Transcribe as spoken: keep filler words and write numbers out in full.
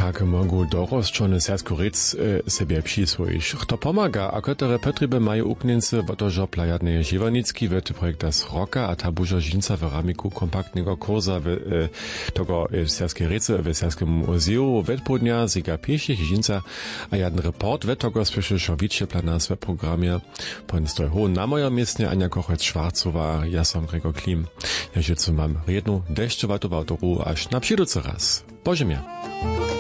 tak mogą dorosczony sersku rec e, sobie przyswoić. Kto pomaga, a które potrzeby mają uknięcy, bo to żo plajadnej Żywanicki, w projekta z roka, a ta burza żinca w ramiku kompaktnego kurza w e, tego e, serskiej rece, w serskim muzeum, w podnia, ziga pieszych żinca, a jeden report, w tego spieszy szowicie plana w programie. Pan stoi ho na moja miejsce, Ania Kochec-Schwarzowa, ja sam Gregor Klim. Ja życu mam jedną deszczowatą autoru, aż na przyjducy raz. Boże mnie.